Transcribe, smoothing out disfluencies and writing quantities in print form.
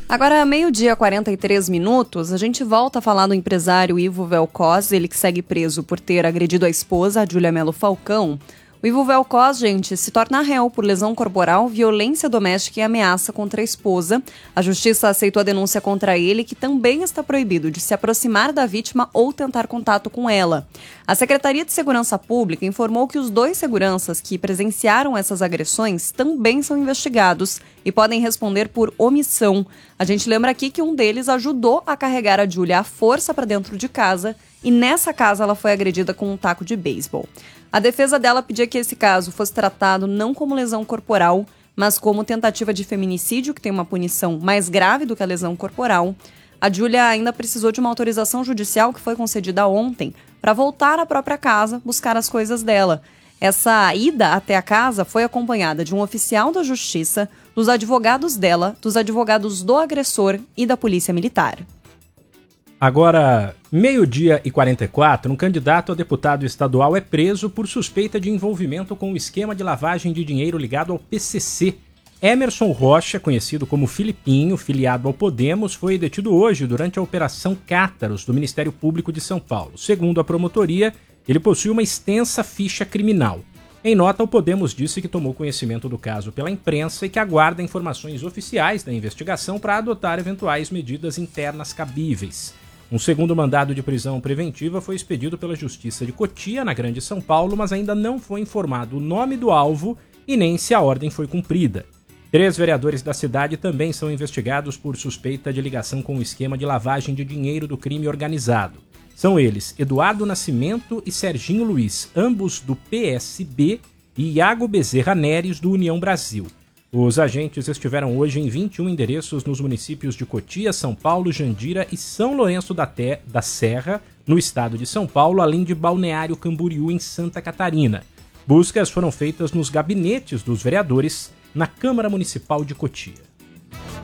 Agora, meio-dia, 43 minutos, a gente volta a falar do empresário Ivo Vel'Koz, ele que segue preso por ter agredido a esposa, a Júlia Melo Falcão. O Ivo Vel'Koz, gente, se torna réu por lesão corporal, violência doméstica e ameaça contra a esposa. A justiça aceitou a denúncia contra ele, que também está proibido de se aproximar da vítima ou tentar contato com ela. A Secretaria de Segurança Pública informou que os 2 seguranças que presenciaram essas agressões também são investigados e podem responder por omissão. A gente lembra aqui que um deles ajudou a carregar a Júlia à força para dentro de casa e nessa casa ela foi agredida com um taco de beisebol. A defesa dela pedia que esse caso fosse tratado não como lesão corporal, mas como tentativa de feminicídio, que tem uma punição mais grave do que a lesão corporal. A Júlia ainda precisou de uma autorização judicial que foi concedida ontem para voltar à própria casa buscar as coisas dela. Essa ida até a casa foi acompanhada de um oficial da justiça, dos advogados dela, dos advogados do agressor e da polícia militar. Agora, meio-dia e 44, um candidato a deputado estadual é preso por suspeita de envolvimento com o esquema de lavagem de dinheiro ligado ao PCC. Emerson Rocha, conhecido como Filipinho, filiado ao Podemos, foi detido hoje durante a Operação Cátaros do Ministério Público de São Paulo. Segundo a promotoria, ele possui uma extensa ficha criminal. Em nota, o Podemos disse que tomou conhecimento do caso pela imprensa e que aguarda informações oficiais da investigação para adotar eventuais medidas internas cabíveis. Um segundo mandado de prisão preventiva foi expedido pela Justiça de Cotia, na Grande São Paulo, mas ainda não foi informado o nome do alvo e nem se a ordem foi cumprida. 3 vereadores da cidade também são investigados por suspeita de ligação com o esquema de lavagem de dinheiro do crime organizado. São eles Eduardo Nascimento e Serginho Luiz, ambos do PSB, e Iago Bezerra Neres, do União Brasil. Os agentes estiveram hoje em 21 endereços nos municípios de Cotia, São Paulo, Jandira e São Lourenço da Serra, no estado de São Paulo, além de Balneário Camboriú, em Santa Catarina. Buscas foram feitas nos gabinetes dos vereadores na Câmara Municipal de Cotia.